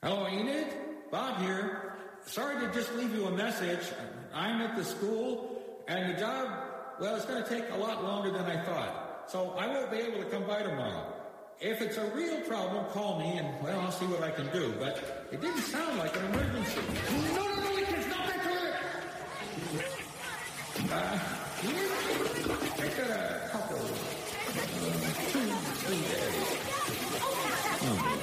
Hello, Enid? Bob here. Sorry to just leave you a message. I'm at the school, and the job, well, it's going to take a lot longer than I thought. So I won't be able to come by tomorrow. If it's a real problem, call me, and, well, I'll see what I can do. But it didn't sound like an emergency. No, it's not that good. Take a couple, 2-3 days. Oh,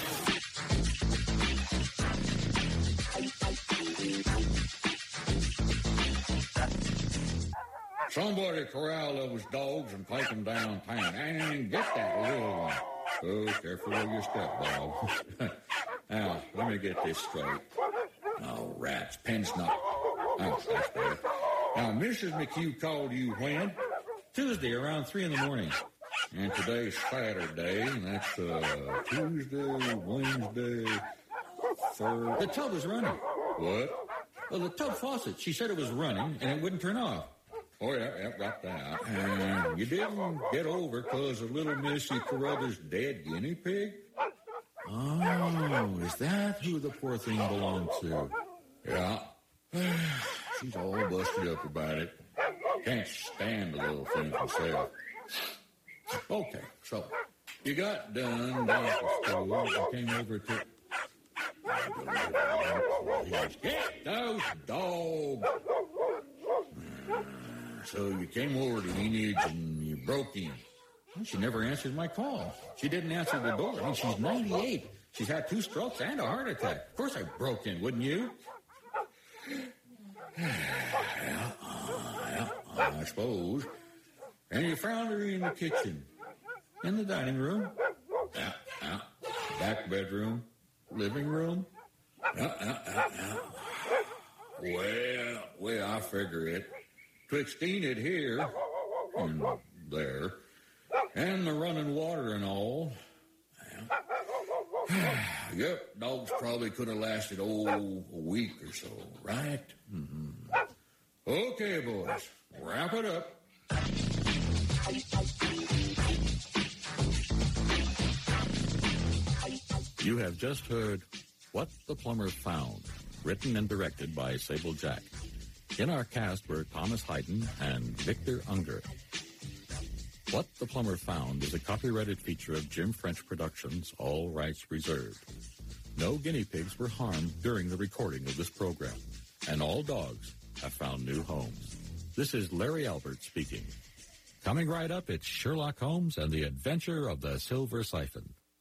somebody corral those dogs and take them downtown and get that little one. Oh, careful where you step, Bob. Now, let me get this straight. Oh, rats, pen's not. Oh, that's better. Now, Mrs. McHugh called you when? Tuesday, around 3 in the morning. And today's Saturday, and that's Tuesday, Wednesday, Thursday. The tub is running. What? Well, the tub faucet. She said it was running, and it wouldn't turn off. Oh, yeah, got that. And you didn't get over because of little Missy Carruthers' dead guinea pig? Oh, is that who the poor thing belonged to? Yeah. She's all busted up about it. Can't stand the little thing herself. Okay, so you got done down at the school and came over to... Get those dogs! So you came over to Enid's and you broke in. Well, she never answered my call. She didn't answer the door. I mean, she's 98. She's had 2 strokes and a heart attack. Of course I broke in, wouldn't you? I suppose. And you found her in the kitchen. In the dining room. Back bedroom. Living room. Well, I figure it. Twixt Enid here and there, and the running water and all. Yep, dogs probably could have lasted, a week or so, right? Mm-hmm. Okay, boys, wrap it up. You have just heard What the Plumber Found, written and directed by Sable Jack. In our cast were Thomas Hayden and Victor Unger. What the Plumber Found is a copyrighted feature of Jim French Productions, all rights reserved. No guinea pigs were harmed during the recording of this program, and all dogs have found new homes. This is Larry Albert speaking. Coming right up, it's Sherlock Holmes and the Adventure of the Silver Siphon.